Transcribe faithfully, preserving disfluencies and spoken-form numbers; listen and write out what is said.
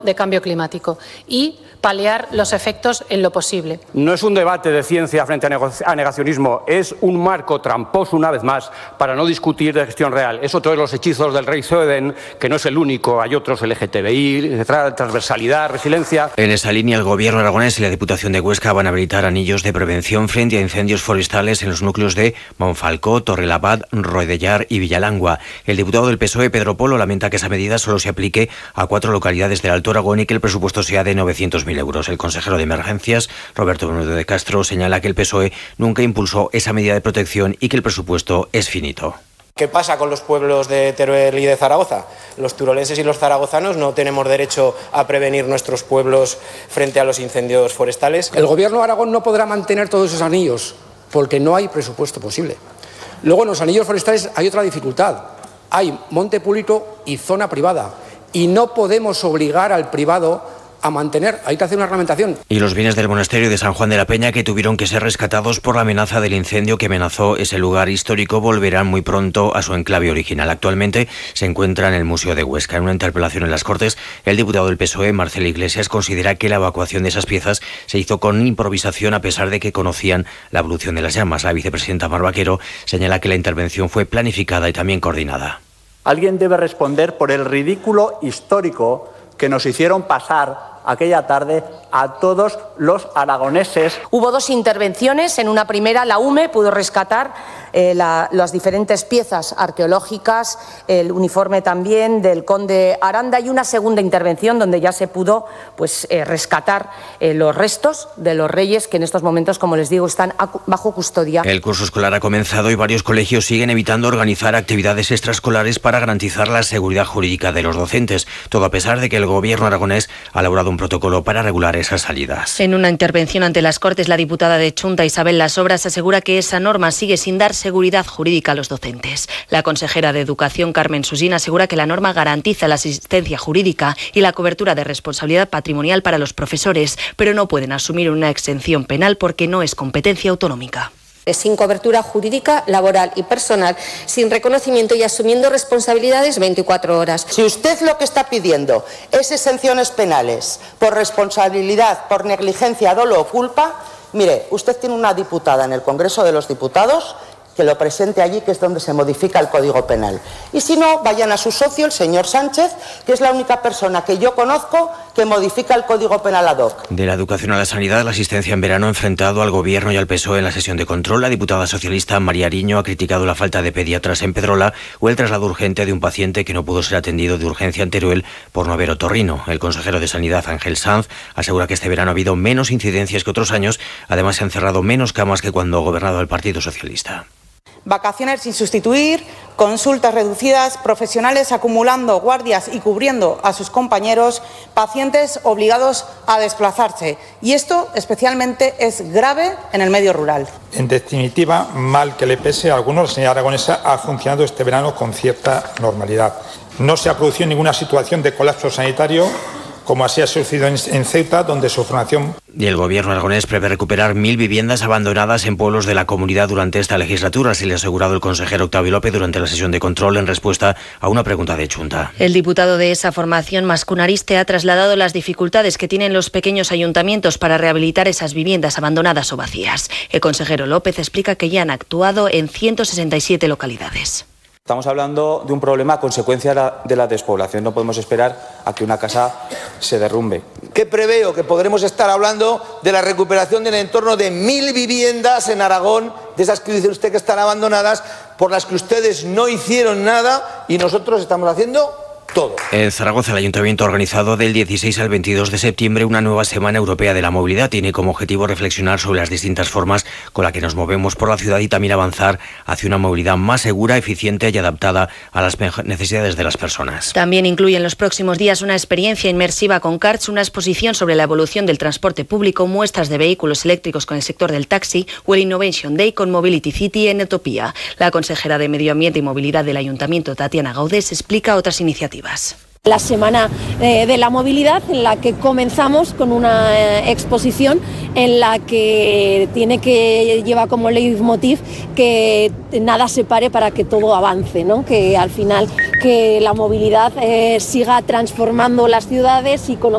de cambio climático y paliar los efectos en lo posible. No es un debate de ciencia frente a negacionismo, es un marco tramposo, una vez más, para no discutir de gestión real. Es otro de los hechizos del rey Zoeden, que no es el único, hay otros, L G T B I, transversalidad, resiliencia. En esa línea, el Gobierno aragonés y la Diputación de Huesca van a habilitar anillos de prevención frente a incendios forestales en los núcleos de Monfalcó, Torrelavit, Rodellar y Villalangua. El diputado del P S O E, Pedro Polo, lamenta que esa medida solo se aplique a cuatro localidades del Alto Aragón y que el presupuesto sea de novecientos mil euros. El consejero de Emergencias, Roberto Bermúdez de Castro, señala que el P S O E nunca impulsó esa medida de protección y que el presupuesto es finito. ¿Qué pasa con los pueblos de Teruel y de Zaragoza? Los turolenses y los zaragozanos no tenemos derecho a prevenir nuestros pueblos frente a los incendios forestales. El Gobierno de Aragón no podrá mantener todos esos anillos porque no hay presupuesto posible. Luego, en los anillos forestales hay otra dificultad. Hay monte público y zona privada y no podemos obligar al privado a mantener, hay que hacer una reglamentación. Y los bienes del monasterio de San Juan de la Peña, que tuvieron que ser rescatados por la amenaza del incendio que amenazó ese lugar histórico, volverán muy pronto a su enclave original. Actualmente se encuentra en el Museo de Huesca. En una interpelación en las Cortes, el diputado del P S O E, Marcelo Iglesias, considera que la evacuación de esas piezas se hizo con improvisación a pesar de que conocían la evolución de las llamas. La vicepresidenta Mar Vaquero señala que la intervención fue planificada y también coordinada. Alguien debe responder por el ridículo histórico que nos hicieron pasar aquella tarde a todos los aragoneses. Hubo dos intervenciones. En una primera, la U M E pudo rescatar eh, la, las diferentes piezas arqueológicas, el uniforme también del conde Aranda, y una segunda intervención donde ya se pudo pues, eh, rescatar eh, los restos de los reyes que en estos momentos, como les digo, están bajo custodia. El curso escolar ha comenzado y varios colegios siguen evitando organizar actividades extraescolares para garantizar la seguridad jurídica de los docentes, todo a pesar de que el Gobierno aragonés ha elaborado un protocolo para regular esas salidas. En una intervención ante las Cortes, la diputada de Chunta, Isabel Lasobras, asegura que esa norma sigue sin dar seguridad jurídica a los docentes. La consejera de Educación, Carmen Susín, asegura que la norma garantiza la asistencia jurídica y la cobertura de responsabilidad patrimonial para los profesores, pero no pueden asumir una exención penal porque no es competencia autonómica. Sin cobertura jurídica, laboral y personal, sin reconocimiento y asumiendo responsabilidades veinticuatro horas. Si usted lo que está pidiendo es exenciones penales por responsabilidad, por negligencia, dolo o culpa, mire, usted tiene una diputada en el Congreso de los Diputados que lo presente allí, que es donde se modifica el Código Penal. Y si no, vayan a su socio, el señor Sánchez, que es la única persona que yo conozco que modifica el Código Penal ad hoc. De la educación a la sanidad, la asistencia en verano ha enfrentado al Gobierno y al P S O E en la sesión de control. La diputada socialista María Ariño ha criticado la falta de pediatras en Pedrola o el traslado urgente de un paciente que no pudo ser atendido de urgencia en Teruel por no haber otorrino. El consejero de Sanidad, Ángel Sanz, asegura que este verano ha habido menos incidencias que otros años. Además, se han cerrado menos camas que cuando ha gobernado el Partido Socialista. Vacaciones sin sustituir, consultas reducidas, profesionales acumulando guardias y cubriendo a sus compañeros, pacientes obligados a desplazarse. Y esto especialmente es grave en el medio rural. En definitiva, mal que le pese a algunos, la señora Aragonesa ha funcionado este verano con cierta normalidad. No se ha producido ninguna situación de colapso sanitario, como así ha sucedido en Ceuta, donde su formación. Y el Gobierno aragonés prevé recuperar mil viviendas abandonadas en pueblos de la comunidad durante esta legislatura, así le ha asegurado el consejero Octavio López durante la sesión de control en respuesta a una pregunta de Chunta. El diputado de esa formación, Mascunariste, ha trasladado las dificultades que tienen los pequeños ayuntamientos para rehabilitar esas viviendas abandonadas o vacías. El consejero López explica que ya han actuado en ciento sesenta y siete localidades. Estamos hablando de un problema a consecuencia de la despoblación. No podemos esperar a que una casa se derrumbe. ¿Qué preveo? Que podremos estar hablando de la recuperación del entorno de mil viviendas en Aragón, de esas que dice usted que están abandonadas, por las que ustedes no hicieron nada y nosotros estamos haciendo todo. En Zaragoza, el Ayuntamiento ha organizado del dieciséis al veintidós de septiembre una nueva Semana Europea de la Movilidad. Tiene como objetivo reflexionar sobre las distintas formas con las que nos movemos por la ciudad y también avanzar hacia una movilidad más segura, eficiente y adaptada a las necesidades de las personas. También incluye en los próximos días una experiencia inmersiva con karts, una exposición sobre la evolución del transporte público, muestras de vehículos eléctricos con el sector del taxi o el Innovation Day con Mobility City en Etopía. La consejera de Medio Ambiente y Movilidad del Ayuntamiento, Tatiana Gaudés, explica otras iniciativas. La Semana eh, de la Movilidad, en la que comenzamos con una eh, exposición en la que tiene que llevar como leitmotiv que nada se pare para que todo avance, ¿no? Que al final que la movilidad eh, siga transformando las ciudades y conozca